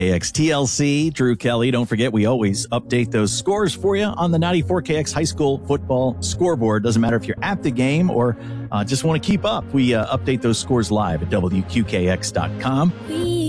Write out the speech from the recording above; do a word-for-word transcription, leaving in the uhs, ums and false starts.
K X T L C, Drew Kelly. Don't forget, we always update those scores for you on the ninety-four K X High School Football Scoreboard. Doesn't matter if you're at the game or uh, just want to keep up. We uh, update those scores live at W Q K X dot com.